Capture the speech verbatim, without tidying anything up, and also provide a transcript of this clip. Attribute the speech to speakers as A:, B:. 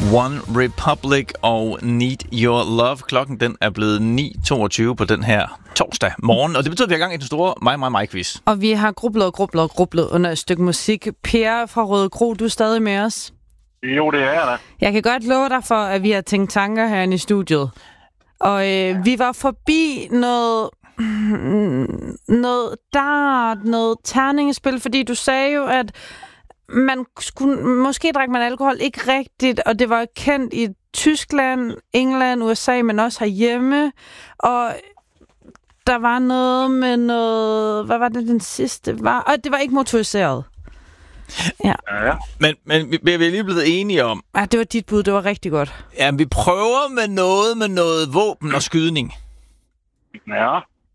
A: One Republic og Need Your Love. Klokken den er blevet ni toogtyve på den her torsdag morgen, og det betyder, at vi er i gang i den store mig, mig, mig quiz.
B: Og vi har grublet og grublet og grublet under et stykke musik. Per fra Rødekro, du er stadig med os?
C: Jo, det er jeg da.
B: Jeg kan godt love dig for, at vi har tænkt tanker herinde i studiet. Og øh, ja. vi var forbi noget... noget dart, noget terningespil, fordi du sagde jo, at man skulle, måske drak man alkohol ikke rigtigt, og det var kendt i Tyskland, England, U S A, men også herhjemme. Og der var noget med noget... Hvad var det den sidste var? Og det var ikke motoriseret. Ja.
C: ja.
A: Men, men vi, vi er lige blevet enige om...
B: Ja, det var dit bud, det var rigtig godt.
A: Ja, vi prøver med noget med noget våben og skydning.
C: Ja.